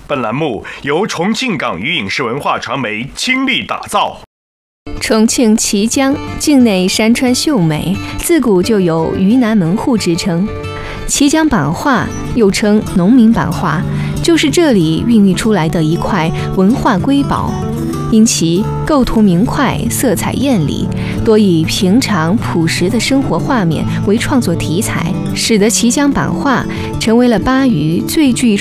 本栏目由重庆港娱影视文化传媒倾力打造。 重庆綦江境内山川秀美，自古就有“渝南门户”之称。綦江版画又称农民版画，就是这里孕育出来的一块文化瑰宝。因其构图明快，色彩艳丽，多以平常朴实的生活画面为创作题材，使得綦江版画成为了巴渝最具